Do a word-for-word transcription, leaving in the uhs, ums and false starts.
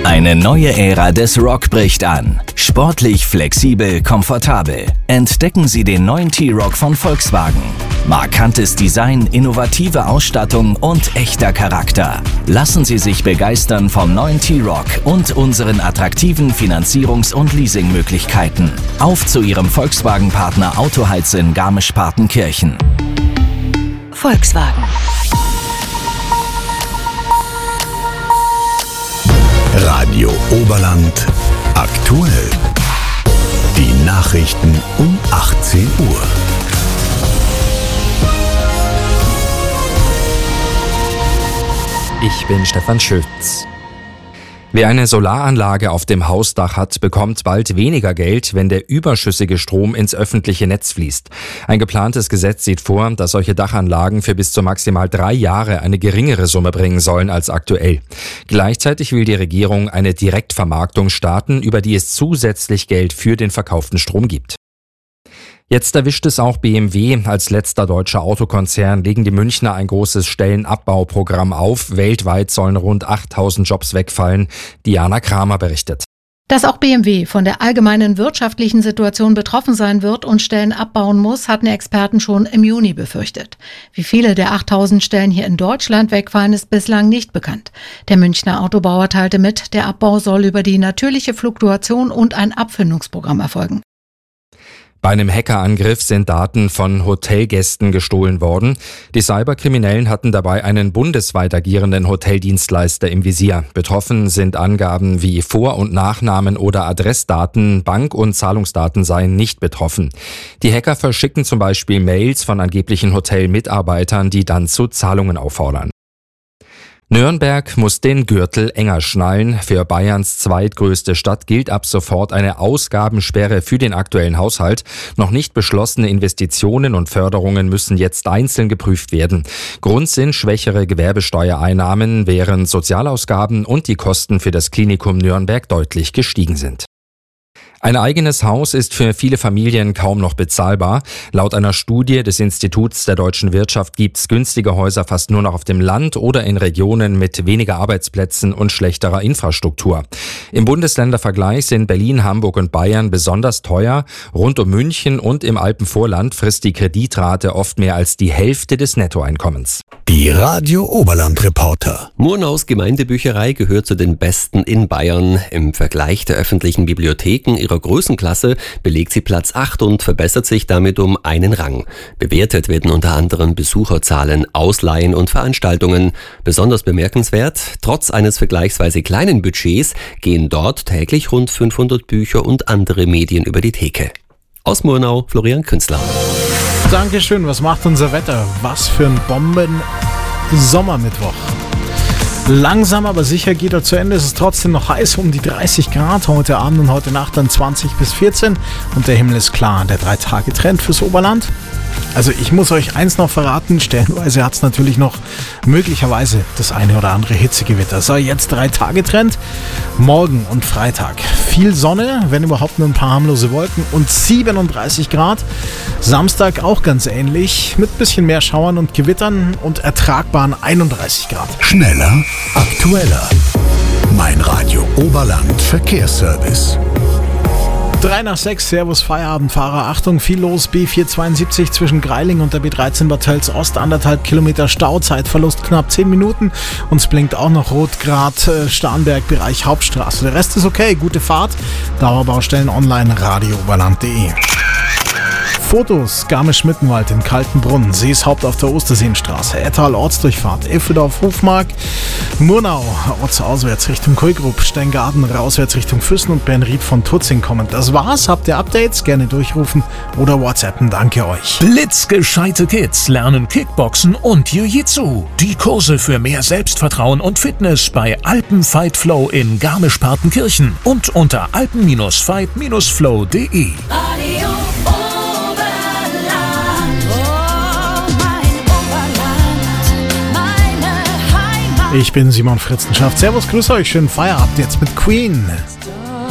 Eine neue Ära des Rock bricht an. Sportlich, flexibel, komfortabel. Entdecken Sie den neuen T-Roc von Volkswagen. Markantes Design, innovative Ausstattung und echter Charakter. Lassen Sie sich begeistern vom neuen T-Roc und unseren attraktiven Finanzierungs- und Leasingmöglichkeiten. Auf zu Ihrem Volkswagen-Partner Autoheiz in Garmisch-Partenkirchen. Volkswagen. Radio Oberland aktuell. Die Nachrichten um achtzehn Uhr. Ich bin Stefan Schütz. Wer eine Solaranlage auf dem Hausdach hat, bekommt bald weniger Geld, wenn der überschüssige Strom ins öffentliche Netz fließt. Ein geplantes Gesetz sieht vor, dass solche Dachanlagen für bis zu maximal drei Jahre eine geringere Summe bringen sollen als aktuell. Gleichzeitig will die Regierung eine Direktvermarktung starten, über die es zusätzlich Geld für den verkauften Strom gibt. Jetzt erwischt es auch B M W. Als letzter deutscher Autokonzern legen die Münchner ein großes Stellenabbauprogramm auf. Weltweit sollen rund achttausend Jobs wegfallen. Diana Kramer berichtet. Dass auch B M W von der allgemeinen wirtschaftlichen Situation betroffen sein wird und Stellen abbauen muss, hatten Experten schon im Juni befürchtet. Wie viele der achttausend Stellen hier in Deutschland wegfallen, ist bislang nicht bekannt. Der Münchner Autobauer teilte mit, der Abbau soll über die natürliche Fluktuation und ein Abfindungsprogramm erfolgen. Bei einem Hackerangriff sind Daten von Hotelgästen gestohlen worden. Die Cyberkriminellen hatten dabei einen bundesweit agierenden Hoteldienstleister im Visier. Betroffen sind Angaben wie Vor- und Nachnamen oder Adressdaten, Bank- und Zahlungsdaten seien nicht betroffen. Die Hacker verschicken zum Beispiel Mails von angeblichen Hotelmitarbeitern, die dann zu Zahlungen auffordern. Nürnberg muss den Gürtel enger schnallen. Für Bayerns zweitgrößte Stadt gilt ab sofort eine Ausgabensperre für den aktuellen Haushalt. Noch nicht beschlossene Investitionen und Förderungen müssen jetzt einzeln geprüft werden. Grund sind schwächere Gewerbesteuereinnahmen, während Sozialausgaben und die Kosten für das Klinikum Nürnberg deutlich gestiegen sind. Ein eigenes Haus ist für viele Familien kaum noch bezahlbar. Laut einer Studie des Instituts der deutschen Wirtschaft gibt es günstige Häuser fast nur noch auf dem Land oder in Regionen mit weniger Arbeitsplätzen und schlechterer Infrastruktur. Im Bundesländervergleich sind Berlin, Hamburg und Bayern besonders teuer. Rund um München und im Alpenvorland frisst die Kreditrate oft mehr als die Hälfte des Nettoeinkommens. Die Radio Oberland Reporter. Murnaus Gemeindebücherei gehört zu den besten in Bayern. Im Vergleich der öffentlichen Bibliotheken ihrer Größenklasse belegt sie Platz acht und verbessert sich damit um einen Rang. Bewertet werden unter anderem Besucherzahlen, Ausleihen und Veranstaltungen. Besonders bemerkenswert, trotz eines vergleichsweise kleinen Budgets gehen dort täglich rund fünfhundert Bücher und andere Medien über die Theke. Aus Murnau, Florian Künzler. Dankeschön, was macht unser Wetter? Was für ein Bomben-Sommermittwoch. Langsam aber sicher geht er zu Ende. Es ist trotzdem noch heiß, um die dreißig Grad. Heute Abend und heute Nacht dann zwanzig bis vierzehn. Und der Himmel ist klar. Der Drei-Tage-Trend fürs Oberland. Also ich muss euch eins noch verraten. Stellenweise hat es natürlich noch möglicherweise das eine oder andere Hitzegewitter. So, jetzt Drei-Tage-Trend. Morgen und Freitag viel Sonne, wenn überhaupt nur ein paar harmlose Wolken und siebenunddreißig Grad. Samstag auch ganz ähnlich, mit bisschen mehr Schauern und Gewittern und ertragbaren einunddreißig Grad. Schneller, aktueller. Mein Radio Oberland Verkehrsservice. drei nach sechs, Servus Feierabendfahrer. Achtung, viel los, B vierhundertzweiundsiebzig zwischen Greiling und der B dreizehn Bad Tölz Ost, anderthalb Kilometer Stau, Zeitverlust knapp zehn Minuten und es blinkt auch noch rot, Grad äh, Starnberg, Bereich Hauptstraße. Der Rest ist okay, gute Fahrt. Dauerbaustellen online, radiooberland punkt de. Fotos, Garmisch-Mittenwald in Kaltenbrunn, Seeshaupt auf der Osterseenstraße, Ettal Ortsdurchfahrt, Effeldorf Hofmark, Murnau ortsauswärts Richtung Kolgrupp, Steingarten rauswärts Richtung Füssen und Bernried von Tutzing kommend. Das war's, habt ihr Updates? Gerne durchrufen oder WhatsAppen, danke euch. Blitzgescheite Kids lernen Kickboxen und Jiu-Jitsu. Die Kurse für mehr Selbstvertrauen und Fitness bei Alpen Fight Flow in Garmisch-Partenkirchen und unter alpen fight flow punkt de. Ich bin Simon Fritzenschaft. Servus, grüß euch, schönen Feierabend jetzt mit Queen.